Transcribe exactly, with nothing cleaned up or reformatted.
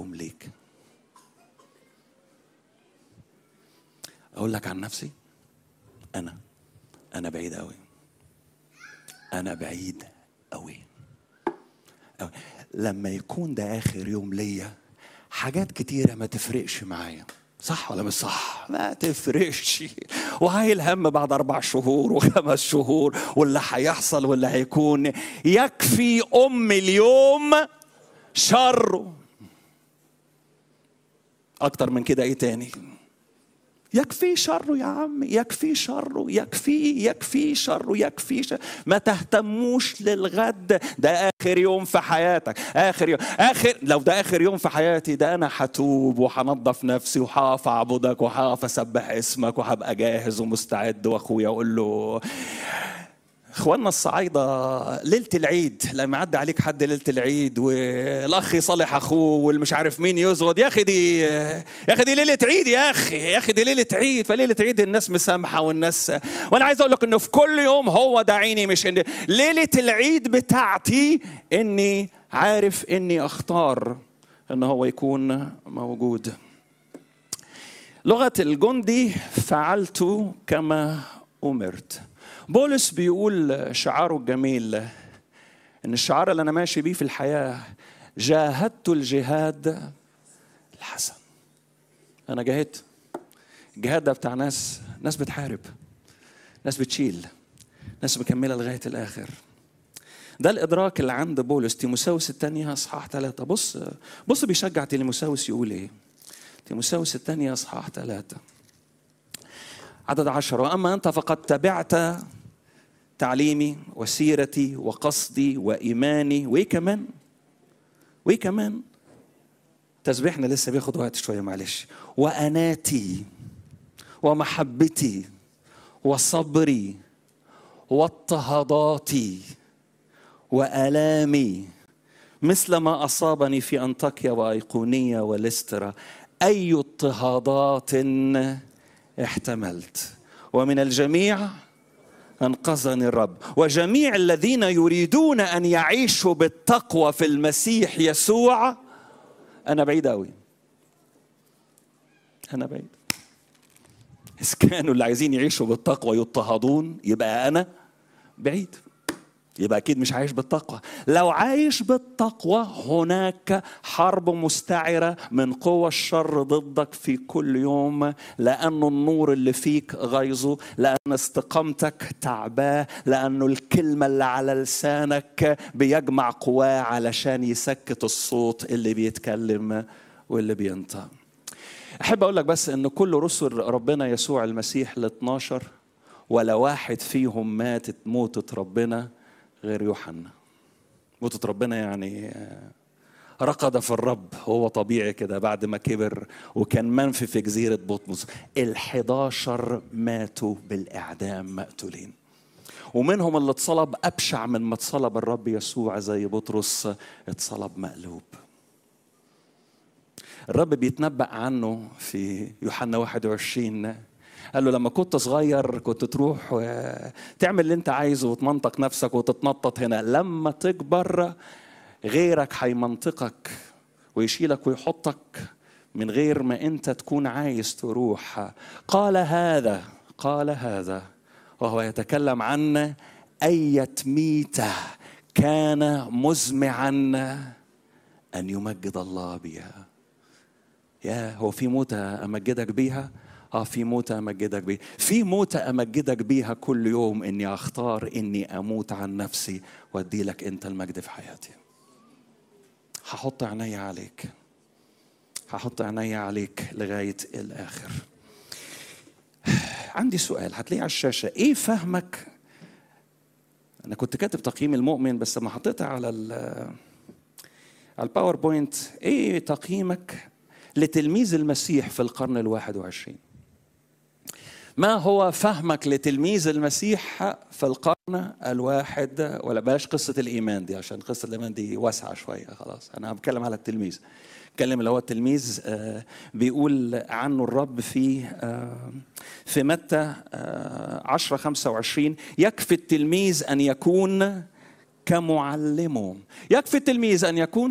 يوم ليك. اقول لك عن نفسي، انا انا بعيد قوي، انا بعيد قوي قوي. لما يكون ده اخر يوم ليا، حاجات كتيره ما تفرقش معايا، صح ولا مش صح؟ ما تفرقش، وهاي الهم بعد اربع شهور وخمس شهور واللي هيحصل واللي هيكون. يكفي ام اليوم شره. اكتر من كده ايه تاني؟ يكفي شره يا عم، يكفي شره، يكفي يكفي شره، يكفي شر. ما تهتموش للغد، ده آخر يوم في حياتك، آخر يوم، آخر لو ده آخر يوم في حياتي، ده أنا هتوب وهنضف نفسي وهقف أعبدك وهقف أسبح اسمك وهبقى جاهز ومستعد. وأخويا أقول له اخواننا الصعايدة ليلة العيد لما يعدي عليك حد ليلة العيد والاخ يصالح اخوه والمش عارف مين يزغد، يا اخي دي يا اخي دي ليلة عيد، يا اخي يا اخي دي ليلة عيد. فليلة عيد الناس مسامحة والناس، وانا عايز اقول لك انه في كل يوم هو ده عيني، مش ان ليلة العيد بتاعتي اني عارف اني اختار ان هو يكون موجود. لغة الجندي فعلت كما أمرت. بولس بيقول شعاره الجميل، ان الشعار اللي انا ماشي بيه في الحياة، جاهدت الجهاد الحسن. انا جاهدت. الجهاد ده بتاع ناس ناس بتحارب، ناس بتشيل، ناس مكملة لغاية الاخر. ده الادراك اللي عند بولس. تيموثاوس الثانية اصحاح ثلاثة. بص بص بيشجع تيموثاوس يقول ايه. تيموثاوس الثانية اصحاح ثلاثة عدد عشر: واما انت فقد تبعت تعليمي وسيرتي وقصدي وإيماني. وإيه كمان؟ وإيه كمان؟ تسبيحنا لسه بياخد وقت شوية معلش. وأناتي ومحبتي وصبري واضطهاداتي وآلامي مثل ما أصابني في أنطاكيا وأيقونية ولسترا. أي اضطهادات احتملت، ومن الجميع أنقذني الرب. وجميع الذين يريدون أن يعيشوا بالتقوى في المسيح يسوع. أنا بعيد أوي، أنا بعيد. إذا كانوا اللي عايزين يعيشوا بالتقوى يضطهدون، يبقى أنا بعيد، يبقى أكيد مش عايش بالتقوى. لو عايش بالتقوى هناك حرب مستعرة من قوى الشر ضدك في كل يوم، لأن النور اللي فيك غيظه، لأن استقامتك تعباه، لأنه الكلمة اللي على لسانك بيجمع قواه علشان يسكت الصوت اللي بيتكلم واللي بينطق. أحب أقول لك بس أن كل رسل ربنا يسوع المسيح الاثناشر ولا واحد فيهم ماتت موتة ربنا غير يوحنا. موتة ربنا يعني رقد في الرب، هو طبيعي كده بعد ما كبر وكان منفي في جزيرة بطمس. الحداشر ماتوا بالإعدام مقتولين، ومنهم اللي اتصلب أبشع من ما اتصلب الرب يسوع، زي بطرس اتصلب مقلوب. الرب بيتنبأ عنه في يوحنا واحد وعشرين، قال له لما كنت صغير كنت تروح تعمل اللي انت عايزه وتمنطق نفسك وتتنطط هنا، لما تكبر غيرك هيمنطقك ويشيلك ويحطك من غير ما انت تكون عايز تروح. قال هذا قال هذا وهو يتكلم عن أية ميتة كان مزمعا أن يمجد الله بها. يا هو في موتة أمجدك بيها؟ آه في موتة أمجدك بيها. في موتة أمجدك بيها كل يوم، إني أختار إني أموت عن نفسي وأدي لك أنت المجد في حياتي. هحط عيني عليك، هحط عيني عليك لغاية الآخر. عندي سؤال هتلاقيه على الشاشة. إيه فهمك؟ أنا كنت كاتب تقييم المؤمن بس ما حطيتها على على الباوربوينت. إيه تقييمك لتلميذ المسيح في القرن الواحد وعشرين؟ ما هو فهمك لتلميذ المسيح في القرن الواحد؟ ولا باش قصة الإيمان دي، عشان قصة الإيمان دي واسعة شوية. خلاص أنا بتكلم على التلميذ. بتكلم اللي هو التلميذ بيقول عنه الرب في في متى عشرة خمسة وعشرين: يكفي التلميذ أن يكون كمعلمه. يكفي التلميذ أن يكون